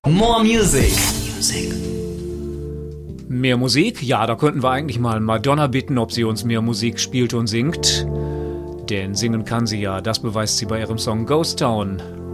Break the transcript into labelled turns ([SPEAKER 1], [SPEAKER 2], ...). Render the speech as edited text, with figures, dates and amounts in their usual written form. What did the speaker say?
[SPEAKER 1] More Music.
[SPEAKER 2] Mehr Musik? Ja, da könnten wir eigentlich mal Madonna bitten, ob sie uns mehr Musik spielt und singt. Denn singen kann sie ja, das beweist sie bei ihrem Song Ghost Town.